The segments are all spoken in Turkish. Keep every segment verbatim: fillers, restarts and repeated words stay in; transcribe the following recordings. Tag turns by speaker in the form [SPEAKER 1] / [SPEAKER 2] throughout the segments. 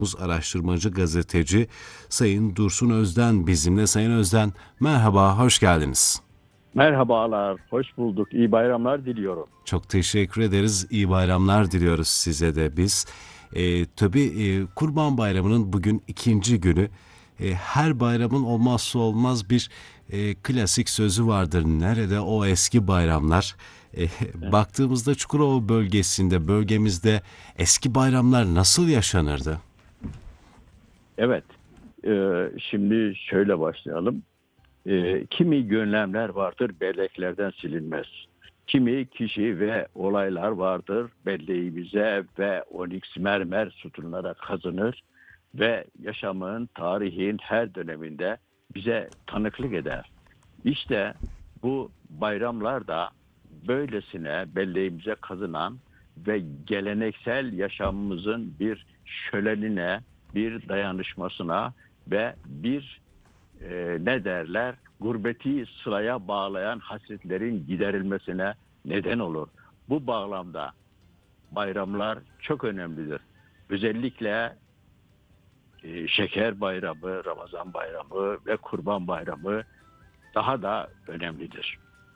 [SPEAKER 1] Araştırmacı gazeteci Sayın Dursun Özden bizimle. Sayın Özden, merhaba, hoş geldiniz.
[SPEAKER 2] Merhabalar, hoş bulduk. İyi bayramlar diliyorum.
[SPEAKER 1] Çok teşekkür ederiz. İyi bayramlar diliyoruz size de biz. E, tabii e, Kurban Bayramı'nın bugün ikinci günü. E, her bayramın olmazsa olmaz bir e, klasik sözü vardır. Nerede o eski bayramlar? E, baktığımızda Çukurova bölgesinde, bölgemizde eski bayramlar nasıl yaşanırdı?
[SPEAKER 2] Evet, e, şimdi şöyle başlayalım. E, kimi gönlemler vardır, belleklerden silinmez. Kimi kişi ve olaylar vardır, belleğimize ve oniks mermer sütunlara kazınır ve yaşamın, tarihin her döneminde bize tanıklık eder. İşte bu bayramlar da böylesine belleğimize kazınan ve geleneksel yaşamımızın bir şölenine, bir dayanışmasına ve bir e, ne derler gurbeti sıraya bağlayan hasretlerin giderilmesine neden olur. Bu bağlamda bayramlar çok önemlidir. Özellikle e, Şeker Bayramı, Ramazan Bayramı ve Kurban Bayramı daha da önemlidir.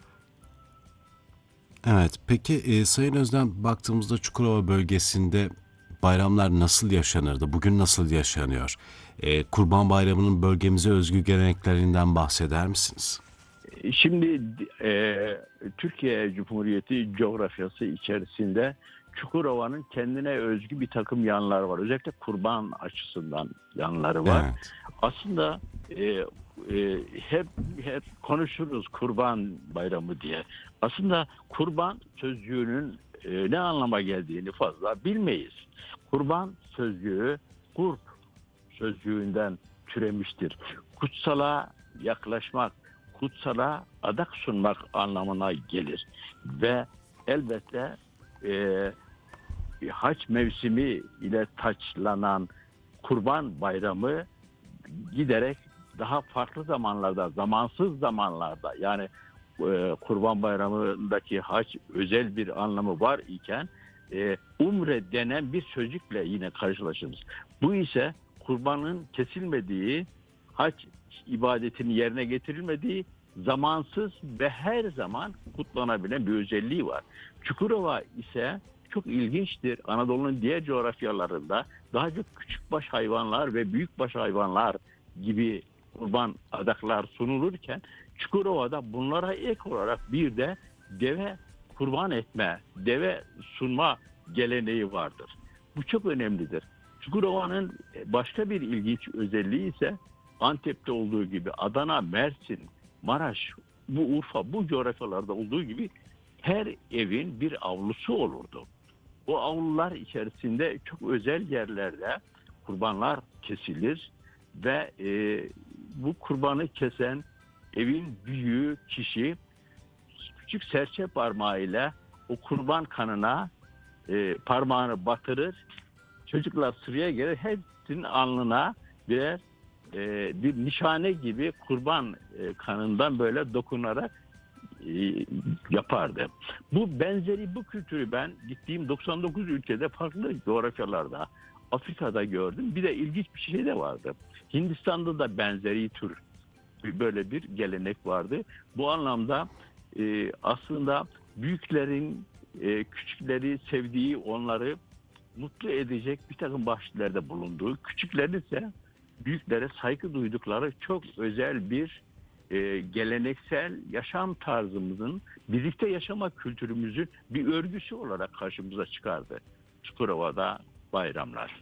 [SPEAKER 1] Evet, peki e, Sayın Özden, baktığımızda Çukurova bölgesinde bayramlar nasıl yaşanırdı? Bugün nasıl yaşanıyor? E, Kurban Bayramı'nın bölgemize özgü geleneklerinden bahseder misiniz?
[SPEAKER 2] Şimdi e, Türkiye Cumhuriyeti coğrafyası içerisinde Çukurova'nın kendine özgü bir takım yanları var. Özellikle kurban açısından yanları var.
[SPEAKER 1] Evet,
[SPEAKER 2] Aslında e, e, hep hep konuşuruz kurban bayramı diye. Aslında kurban sözcüğünün e, ne anlama geldiğini fazla bilmeyiz. Kurban sözcüğü kurp sözcüğünden türemiştir. Kutsala yaklaşmak, kutsala adak sunmak anlamına gelir. Ve elbette e, haç mevsimi ile taçlanan Kurban Bayramı giderek daha farklı zamanlarda, zamansız zamanlarda, yani e, Kurban Bayramı'ndaki haç özel bir anlamı var iken e, umre denen bir sözcükle yine karşılaşırız. Bu ise kurbanın kesilmediği, hac ibadetinin yerine getirilmediği, zamansız ve her zaman kutlanabilen bir özelliği var. Çukurova ise çok ilginçtir. Anadolu'nun diğer coğrafyalarında daha çok küçükbaş hayvanlar ve büyükbaş hayvanlar gibi kurban adaklar sunulurken Çukurova'da bunlara ek olarak bir de deve kurban etme, deve sunma geleneği vardır. Bu çok önemlidir. Çukurova'nın başka bir ilginç özelliği ise Antep'te olduğu gibi Adana, Mersin, Maraş, bu Urfa, bu coğrafyalarda olduğu gibi her evin bir avlusu olurdu. Bu avlular içerisinde çok özel yerlerde kurbanlar kesilir ve e, bu kurbanı kesen evin büyüğü kişi küçük serçe parmağıyla o kurban kanına e, parmağını batırır. Çocuklar sıraya gelir, hepsinin alnına birer e, bir nişane gibi kurban e, kanından böyle dokunarak e, yapardı. Bu benzeri bu kültürü ben gittiğim doksan dokuz ülkede farklı coğrafyalarda, Afrika'da gördüm. Bir de ilginç bir şey de vardı. Hindistan'da da benzeri tür böyle bir gelenek vardı. Bu anlamda e, aslında büyüklerin e, küçükleri sevdiği, onları mutlu edecek bir takım bahşişlerde bulunduğu, küçüklerin ise büyüklere saygı duydukları çok özel bir e, geleneksel yaşam tarzımızın, birlikte yaşama kültürümüzün bir örgüsü olarak karşımıza çıkardı Çukurova'da bayramlar.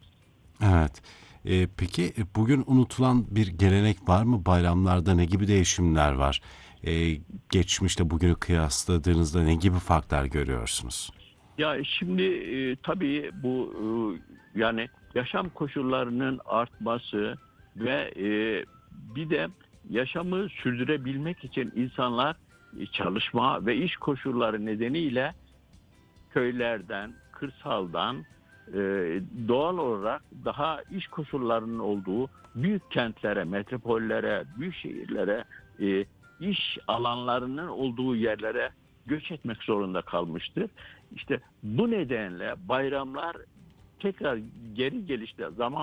[SPEAKER 1] evet. E, peki e, bugün unutulan bir gelenek var mı? Bayramlarda ne gibi değişimler var? E, geçmişte bugünü kıyasladığınızda ne gibi farklar görüyorsunuz?
[SPEAKER 2] Ya şimdi e, tabii bu e, yani yaşam koşullarının artması ve e, bir de yaşamı sürdürebilmek için insanlar e, çalışma ve iş koşulları nedeniyle köylerden, kırsaldan e, doğal olarak daha iş koşullarının olduğu büyük kentlere, metropollere, büyük şehirlere, e, iş alanlarının olduğu yerlere göç etmek zorunda kalmıştır. İşte bu nedenle bayramlar tekrar geri gelişte zaman